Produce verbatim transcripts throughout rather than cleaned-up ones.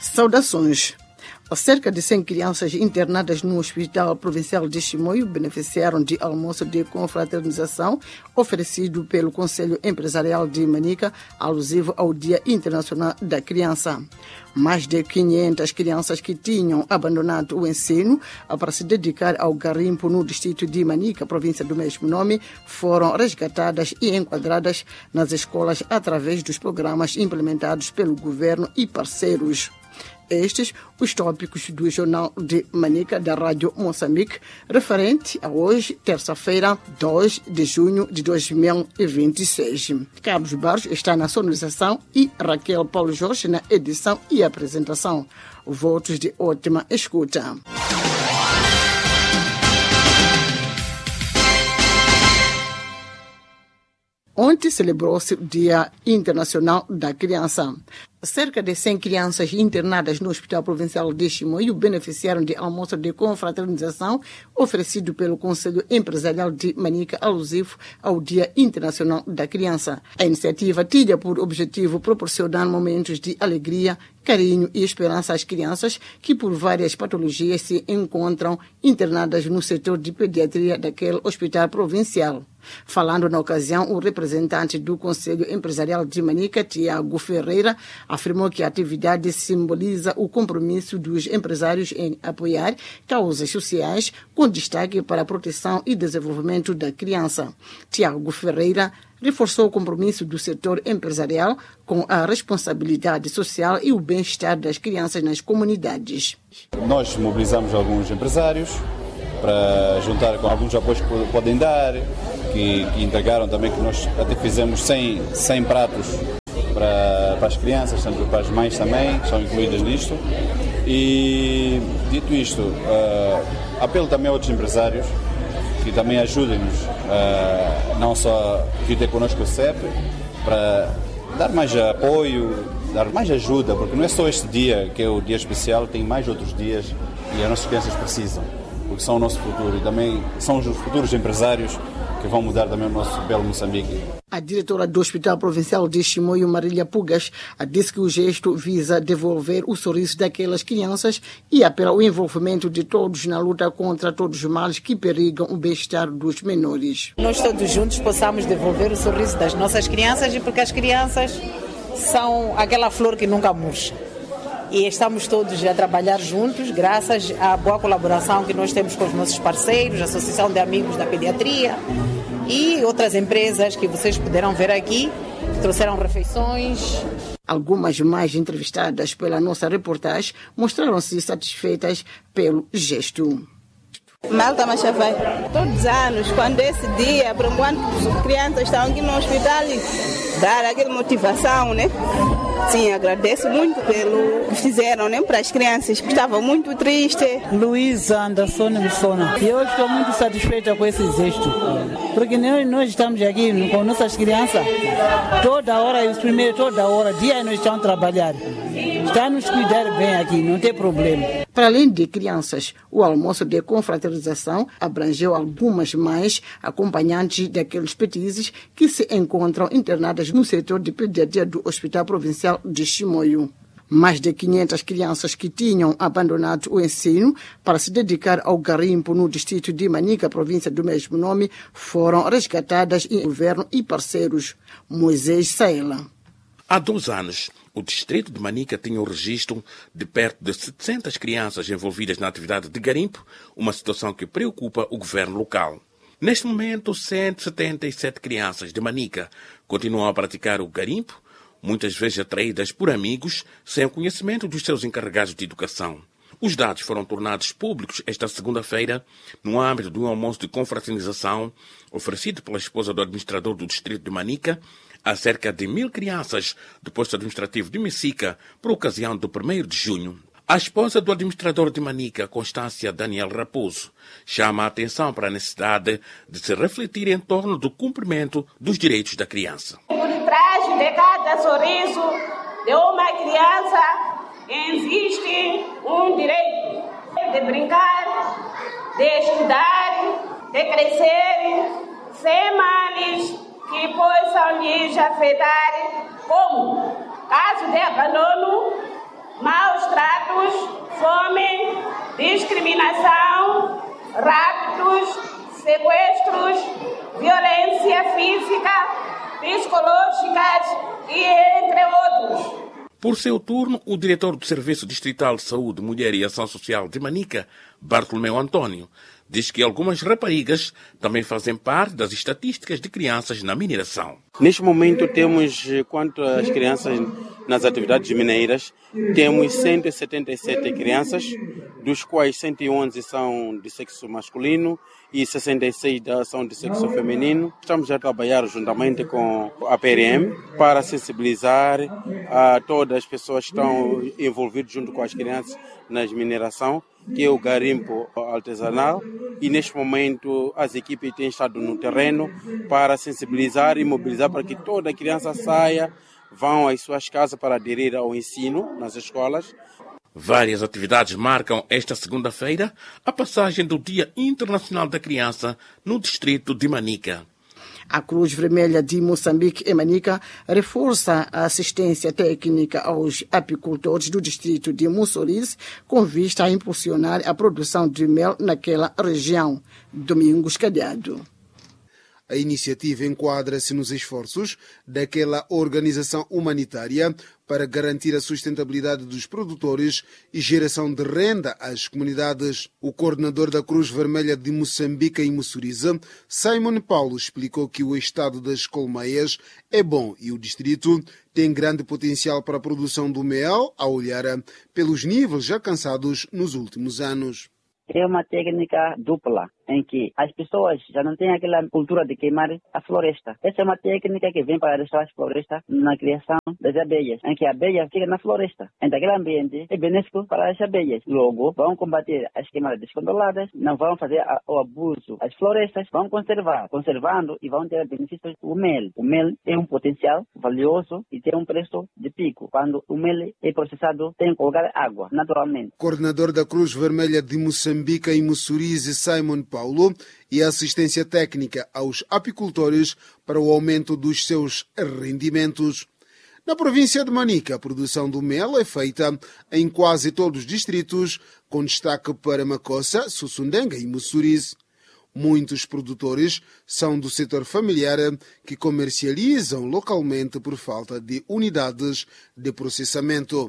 Saudações. Cerca de cem crianças internadas no Hospital Provincial de Chimoio beneficiaram de almoço de confraternização oferecido pelo Conselho Empresarial de Manica, alusivo ao Dia Internacional da Criança. Mais de quinhentas crianças que tinham abandonado o ensino para se dedicar ao garimpo no distrito de Manica, província do mesmo nome, foram resgatadas e enquadradas nas escolas através dos programas implementados pelo governo e parceiros. Estes os tópicos do Jornal de Manica da Rádio Moçambique, referente a hoje, terça-feira, dois de junho de dois mil e vinte e seis. Carlos Barros está na sonorização e Raquel Paulo Jorge na edição e apresentação. Votos de ótima escuta. Ontem celebrou-se o Dia Internacional da Criança. Cerca de cem crianças internadas no Hospital Provincial de Chimoio beneficiaram de almoço de confraternização oferecido pelo Conselho Empresarial de Manica, alusivo ao Dia Internacional da Criança. A iniciativa tinha por objetivo proporcionar momentos de alegria, carinho e esperança às crianças que por várias patologias se encontram internadas no setor de pediatria daquele hospital provincial. Falando na ocasião, o representante do Conselho Empresarial de Manica, Tiago Ferreira, afirmou que a atividade simboliza o compromisso dos empresários em apoiar causas sociais com destaque para a proteção e desenvolvimento da criança. Tiago Ferreira reforçou o compromisso do setor empresarial com a responsabilidade social e o bem-estar das crianças nas comunidades. Nós mobilizamos alguns empresários para juntar com alguns apoios que podem dar, que, que entregaram também, que nós até fizemos cem, cem pratos para, para as crianças, tanto para as mães também, que são incluídas nisto. E, dito isto, uh, apelo também a outros empresários que também ajudem-nos, uh, não só vir ter connosco o C E P, para dar mais apoio, dar mais ajuda, porque não é só este dia que é o dia especial, tem mais outros dias e as nossas crianças precisam, porque são o nosso futuro e também são os futuros empresários que vão mudar também o nosso belo Moçambique. A diretora do Hospital Provincial de Chimoio, Marília Pugas, disse que o gesto visa devolver o sorriso daquelas crianças e apela ao envolvimento de todos na luta contra todos os males que perigam o bem-estar dos menores. Nós todos juntos possamos devolver o sorriso das nossas crianças, e porque as crianças são aquela flor que nunca murcha. E estamos todos a trabalhar juntos, graças à boa colaboração que nós temos com os nossos parceiros, a Associação de Amigos da Pediatria e outras empresas que vocês puderam ver aqui, que trouxeram refeições. Algumas mais entrevistadas pela nossa reportagem mostraram-se satisfeitas pelo gesto. Malta Machavai, todos os anos, quando esse dia, por enquanto as crianças estão aqui no hospital, dar aquela motivação, né? Sim, agradeço muito pelo que fizeram, né, para as crianças, que estavam muito tristes. Luísa Anderson Missona. E eu estou muito satisfeita com esse gesto, porque nós, nós estamos aqui com nossas crianças, toda hora, os primeiros, toda hora, dia nós estamos a trabalhar. Está a nos cuidar bem aqui, não tem problema. Para além de crianças, o almoço de confraternização abrangeu algumas mães acompanhantes daqueles petizes que se encontram internadas no setor de pediatria do Hospital Provincial de Chimoio. Mais de quinhentas crianças que tinham abandonado o ensino para se dedicar ao garimpo no distrito de Manica, província do mesmo nome, foram resgatadas em governo e parceiros. Moisés Saela. Há dois anos, o distrito de Manica tinha o registro de perto de setecentas crianças envolvidas na atividade de garimpo, uma situação que preocupa o governo local. Neste momento, cento e setenta e sete crianças de Manica continuam a praticar o garimpo, muitas vezes atraídas por amigos, sem o conhecimento dos seus encarregados de educação. Os dados foram tornados públicos esta segunda-feira no âmbito de um almoço de confraternização oferecido pela esposa do administrador do distrito de Manica a cerca de mil crianças do posto administrativo de Messica por ocasião do primeiro de junho. A esposa do administrador de Manica, Constância Daniel Raposo, chama a atenção para a necessidade de se refletir em torno do cumprimento dos direitos da criança. Por trás de cada sorriso de uma criança existe um direito de brincar, de estudar, de crescer, sem males que possam lhes afetar, como caso de abandono, maus tratos, discriminação, raptos, sequestros, violência física, psicológicas e entre outros. Por seu turno, o diretor do Serviço Distrital de Saúde, Mulher e Ação Social de Manica, Bartolomeu Antônio, diz que algumas raparigas também fazem parte das estatísticas de crianças na mineração. Neste momento temos, quanto às crianças nas atividades mineiras, temos cento e setenta e sete crianças, dos quais cento e onze são de sexo masculino e sessenta e seis são de sexo feminino. Estamos a trabalhar juntamente com a P R M para sensibilizar a todas as pessoas que estão envolvidas junto com as crianças na mineração, que é o garimpo artesanal, e neste momento as equipes têm estado no terreno para sensibilizar e mobilizar para que toda criança saia, vão às suas casas para aderir ao ensino nas escolas. Várias atividades marcam esta segunda-feira a passagem do Dia Internacional da Criança no distrito de Manica. A Cruz Vermelha de Moçambique e Manica reforça a assistência técnica aos apicultores do distrito de Mussurize com vista a impulsionar a produção de mel naquela região. Domingos Cadeado. A iniciativa enquadra-se nos esforços daquela organização humanitária para garantir a sustentabilidade dos produtores e geração de renda às comunidades. O coordenador da Cruz Vermelha de Moçambique e Mussurize, Simon Paulo, explicou que o estado das colmeias é bom e o distrito tem grande potencial para a produção do mel, a olhar pelos níveis alcançados nos últimos anos. É uma técnica dupla, em que as pessoas já não têm aquela cultura de queimar a floresta. Essa é uma técnica que vem para deixar as florestas na criação das abelhas, em que a abelha fica na floresta. Então, aquele ambiente é benéfico para as abelhas. Logo, vão combater as queimadas descontroladas, não vão fazer o abuso das florestas, vão conservar, conservando e vão ter benefícios do mel. O mel tem um potencial valioso e tem um preço de pico. Quando o mel é processado, tem que colocar água, naturalmente. Coordenador da Cruz Vermelha de Moçambique e Mussurize, Simon Paulo, e assistência técnica aos apicultores para o aumento dos seus rendimentos. Na província de Manica, a produção do mel é feita em quase todos os distritos, com destaque para Macossa, Sussundenga e Mussurize. Muitos produtores são do setor familiar que comercializam localmente por falta de unidades de processamento.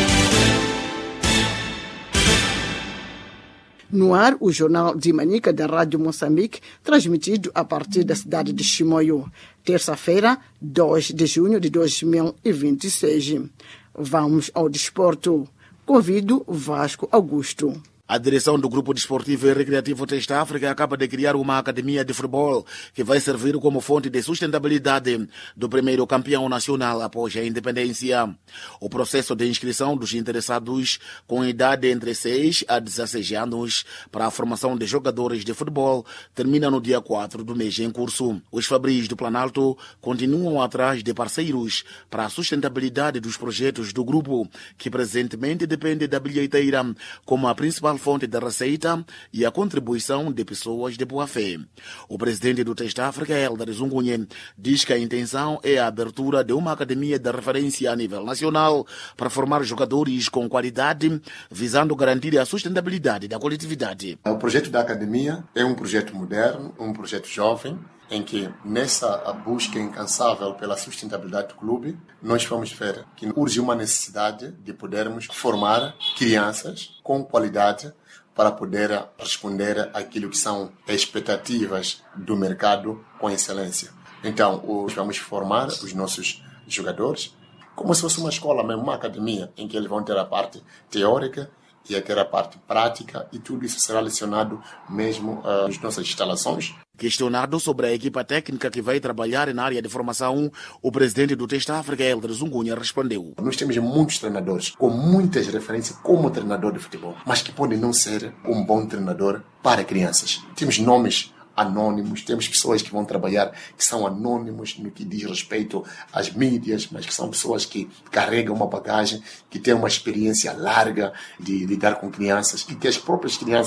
No ar, o Jornal de Manica da Rádio Moçambique, transmitido a partir da cidade de Chimoio, terça-feira, dois de junho de dois mil e vinte e seis. Vamos ao desporto. Convido Vasco Augusto. A direção do Grupo Desportivo e Recreativo Testa África acaba de criar uma academia de futebol que vai servir como fonte de sustentabilidade do primeiro campeão nacional após a independência. O processo de inscrição dos interessados com idade entre seis a dezesseis anos para a formação de jogadores de futebol termina no dia quatro do mês em curso. Os Fabris do Planalto continuam atrás de parceiros para a sustentabilidade dos projetos do grupo, que presentemente depende da bilheteira como a principal fonte da receita e a contribuição de pessoas de boa fé. O presidente do Testa África, Helder Zungunye, diz que a intenção é a abertura de uma academia de referência a nível nacional para formar jogadores com qualidade, visando garantir a sustentabilidade da coletividade. O projeto da academia é um projeto moderno, um projeto jovem, em que nessa busca incansável pela sustentabilidade do clube, nós vamos ver que urge uma necessidade de podermos formar crianças com qualidade para poder responder àquilo que são expectativas do mercado com excelência. Então, vamos formar os nossos jogadores como se fosse uma escola mesmo, uma academia, em que eles vão ter a parte teórica e ter a parte prática, e tudo isso será lecionado mesmo uh, nas nossas instalações. Questionado sobre a equipa técnica que vai trabalhar na área de formação, o presidente do Testa África, Helder Zungunha, respondeu: Nós temos muitos treinadores com muitas referências como treinador de futebol, mas que podem não ser um bom treinador para crianças. Temos nomes anônimos, temos pessoas que vão trabalhar que são anônimos no que diz respeito às mídias, mas que são pessoas que carregam uma bagagem, que têm uma experiência larga de lidar com crianças e que as próprias crianças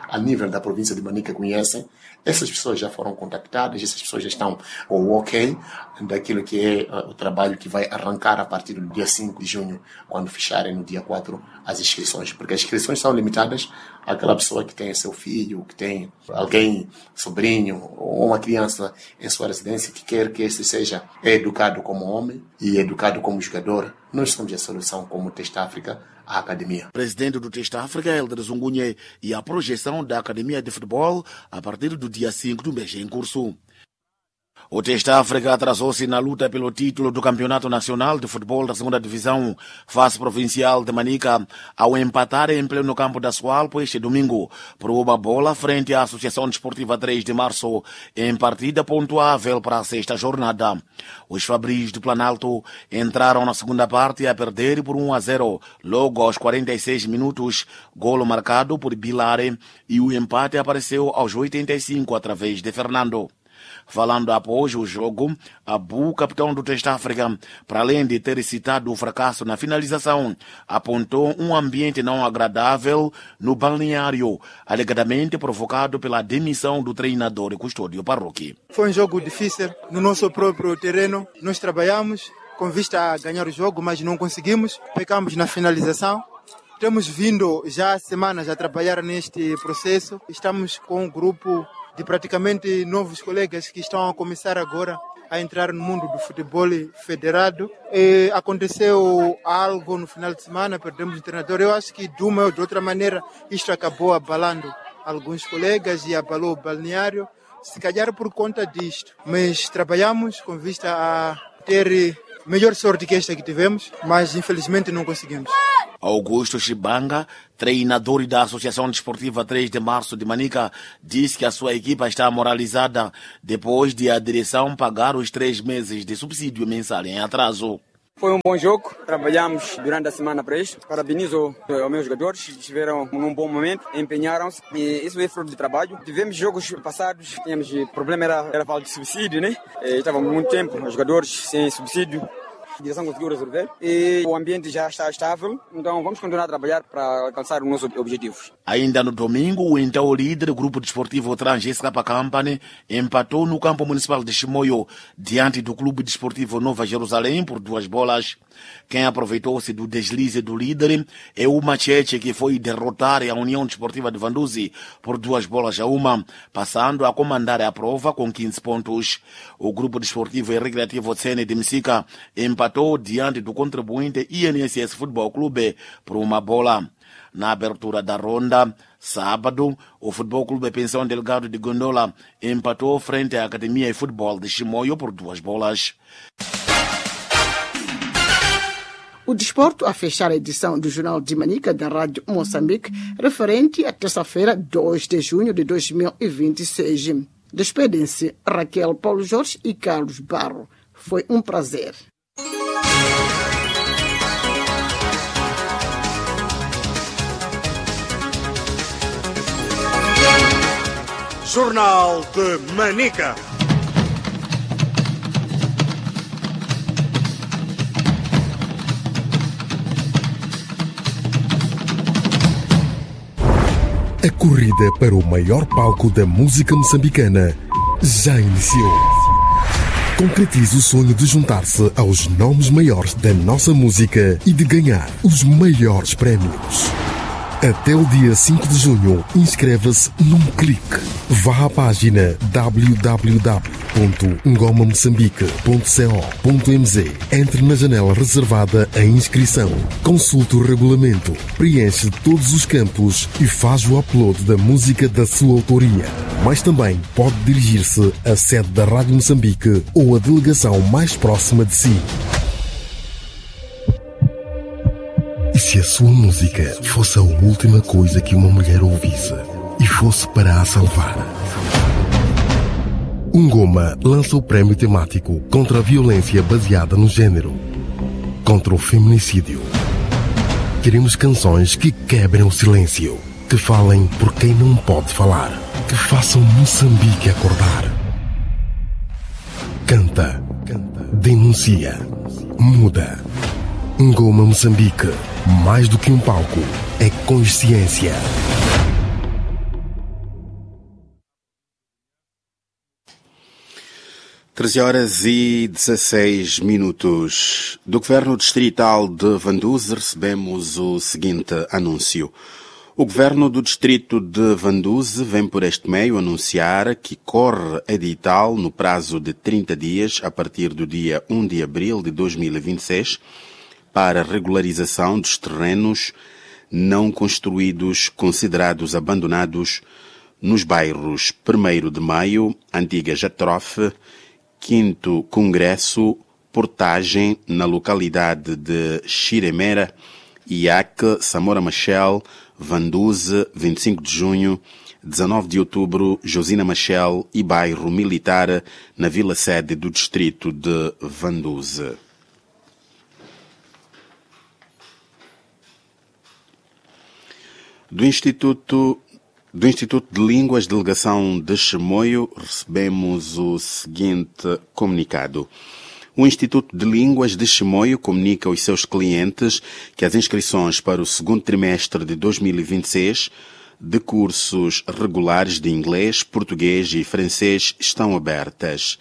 a nível da província de Manica conhecem. Essas pessoas já foram contactadas, essas pessoas já estão o ok daquilo que é o trabalho que vai arrancar a partir do dia cinco de junho, quando fecharem no dia quatro as inscrições, porque as inscrições são limitadas àquela pessoa que tem seu filho, que tem alguém, sobrinho ou uma criança em sua residência que quer que esse seja educado como homem e educado como jogador. Nós somos a solução como Test África, a academia. Presidente do Test África, Helder Zungunye, e a projeção da academia de futebol a partir do dia cinco do mês em curso. O Test África atrasou-se na luta pelo título do Campeonato Nacional de Futebol da segunda Divisão, fase provincial de Manica, ao empatar em pleno campo da Sualpo este domingo, por uma bola frente à Associação Desportiva três de Março, em partida pontuável para a sexta jornada. Os Fabris do Planalto entraram na segunda parte a perder por um a zero, logo aos quarenta e seis minutos, golo marcado por Bilare, e o empate apareceu aos oitenta e cinco através de Fernando. Falando após o jogo, Abu, capitão do Test África, para além de ter citado o fracasso na finalização, apontou um ambiente não agradável no balneário, alegadamente provocado pela demissão do treinador e custódio Parroqui. Foi um jogo difícil no nosso próprio terreno. Nós trabalhamos com vista a ganhar o jogo, mas não conseguimos. Pecamos na finalização. Temos vindo já há semanas a trabalhar neste processo. Estamos com um grupo de praticamente novos colegas que estão a começar agora a entrar no mundo do futebol federado. E aconteceu algo no final de semana, perdemos o treinador. Eu acho que de uma ou de outra maneira isto acabou abalando alguns colegas e abalou o balneário, se calhar por conta disto. Mas trabalhamos com vista a ter melhor sorte que esta que tivemos, mas infelizmente não conseguimos. Augusto Chibanga, treinador da Associação Desportiva três de Março de Manica, disse que a sua equipa está moralizada depois de a direção pagar os três meses de subsídio mensal em atraso. Foi um bom jogo, trabalhamos durante a semana para isto. Parabenizo aos meus jogadores, estiveram num bom momento, empenharam-se e isso é fruto de trabalho. Tivemos jogos passados, tínhamos problema, era, era falta de subsídio, né? E estávamos muito tempo, os jogadores sem subsídio. A direção conseguiu resolver e o ambiente já está estável, então vamos continuar a trabalhar para alcançar os nossos objetivos. Ainda no domingo, o então líder do grupo desportivo Transescapa Company empatou no campo municipal de Chimoio diante do clube desportivo Nova Jerusalém por duas bolas. Quem aproveitou-se do deslize do líder é o Machete, que foi derrotar a União Desportiva de Vanduzi por duas bolas a uma, passando a comandar a prova com quinze pontos. O grupo desportivo e recreativo Tsene de Msica empatou diante do contribuinte I N S S Futebol Clube por uma bola. Na abertura da ronda, sábado, o Futebol Clube Pensão Delgado de Gondola empatou frente à Academia de Futebol de Chimoio por duas bolas. O desporto a fechar a edição do Jornal de Manica da Rádio Moçambique, referente à terça-feira, dois de junho de dois mil e vinte e seis. Despedem-se Raquel Paulo Jorge e Carlos Barro. Foi um prazer. Jornal de Manica. A corrida para o maior palco da música moçambicana já iniciou. Concretize o sonho de juntar-se aos nomes maiores da nossa música e de ganhar os maiores prémios. Até o dia cinco de junho, inscreva-se num clique. Vá à página w w w ponto ngoma moçambique ponto co ponto m z. Entre na janela reservada à inscrição. Consulte o regulamento, preenche todos os campos e faz o upload da música da sua autoria. Mas também pode dirigir-se à sede da Rádio Moçambique ou à delegação mais próxima de si. E se a sua música fosse a última coisa que uma mulher ouvisse e fosse para a salvar? Ngoma lança o prémio temático contra a violência baseada no género, contra o feminicídio. Queremos canções que quebrem o silêncio, que falem por quem não pode falar, que façam Moçambique acordar. Canta, denuncia, muda. Ngoma Moçambique, mais do que um palco, é consciência. treze horas e dezesseis minutos. Do Governo Distrital de Vanduze recebemos o seguinte anúncio. O Governo do Distrito de Vanduze vem por este meio anunciar que corre edital no prazo de trinta dias, a partir do dia um de abril de dois mil e vinte e seis, para regularização dos terrenos não construídos considerados abandonados nos bairros primeiro de Maio, Antiga Jatrofe, quinto Congresso, Portagem, na localidade de Xiremera, Iaque, Samora Machel, Vanduze, vinte e cinco de junho, dezanove de outubro, Josina Machel e bairro Militar, na vila sede do distrito de Vanduze. Do Instituto Do Instituto de Línguas, Delegação de Chimoio, recebemos o seguinte comunicado. O Instituto de Línguas de Chimoio comunica aos seus clientes que as inscrições para o segundo trimestre de dois mil e vinte e seis de cursos regulares de inglês, português e francês estão abertas.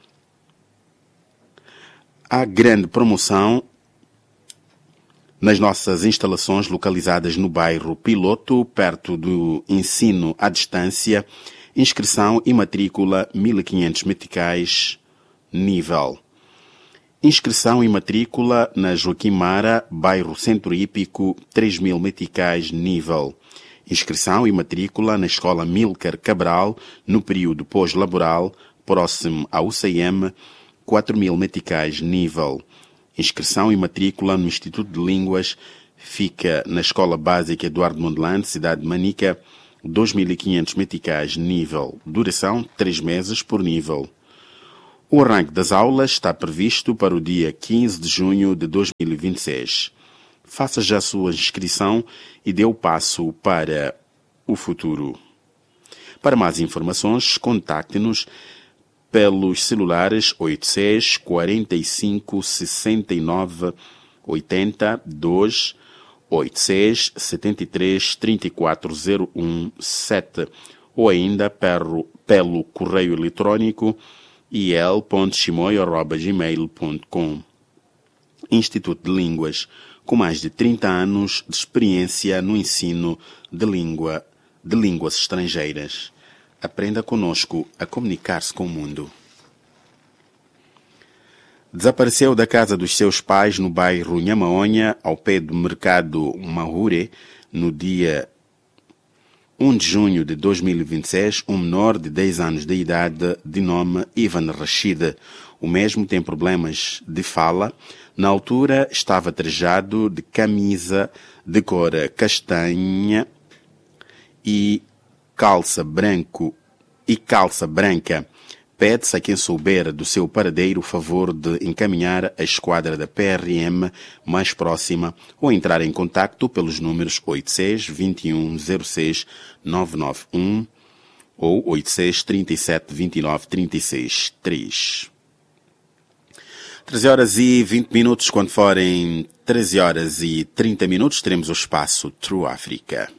Há grande promoção nas nossas instalações localizadas no bairro Piloto, perto do ensino à distância, inscrição e matrícula mil e quinhentos meticais, nível. Inscrição e matrícula na Joaquim Mara, bairro Centro Hípico, três mil meticais, nível. Inscrição e matrícula na Escola Milcar Cabral, no período pós-laboral, próximo à U C M, quatro mil meticais, nível. Inscrição e matrícula no Instituto de Línguas fica na Escola Básica Eduardo Mondlane, cidade de Manica, dois mil e quinhentos meticais, nível. Duração, três meses por nível. O arranque das aulas está previsto para o dia quinze de junho de dois mil e vinte e seis. Faça já a sua inscrição e dê o passo para o futuro. Para mais informações, contacte-nos pelos celulares oito seis, quarenta e cinco, sessenta e nove, oitenta, dois, oito seis, setenta e três, trinta e quatro, zero um, sete ou ainda pelo, pelo correio eletrônico i l ponto chimoio arroba gmail ponto com. Instituto de Línguas, com mais de trinta anos de experiência no ensino de, língua, de línguas estrangeiras. Aprenda conosco a comunicar-se com o mundo. Desapareceu da casa dos seus pais no bairro Nhamaonha, ao pé do mercado Mahure, no dia um de junho de dois mil e vinte e seis, um menor de dez anos de idade, de nome Ivan Rashid. O mesmo tem problemas de fala. Na altura estava trajado de camisa de cor castanha e calça branco e calça branca. Pede-se a quem souber do seu paradeiro o favor de encaminhar a esquadra da P R M mais próxima ou entrar em contacto pelos números oito seis, vinte e um, zero seis, nove nove um ou oito seis, trinta e sete, vinte e nove, trinta e seis, três. treze horas e vinte minutos, quando forem treze horas e trinta minutos, teremos o espaço True África.